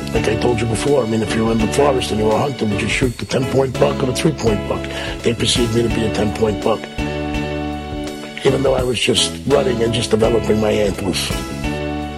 Like I told you before, if you were in the forest and you were hunting, would you shoot the 10-point buck or the 3-point buck? They perceived me to be a 10-point buck, even though I was just running and just developing my antlers.